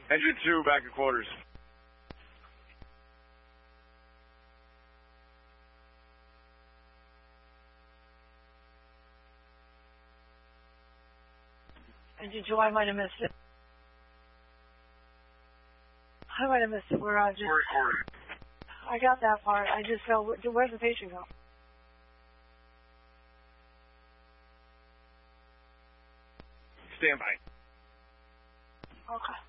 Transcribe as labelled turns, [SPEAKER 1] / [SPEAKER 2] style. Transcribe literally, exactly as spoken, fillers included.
[SPEAKER 1] Engine two, back at quarters.
[SPEAKER 2] Engine two, I might have missed it. I might have missed it. We're on just...
[SPEAKER 1] We're recording.
[SPEAKER 2] I got that part. I just fell. Where's the patient go?
[SPEAKER 1] Stand by.
[SPEAKER 2] Okay.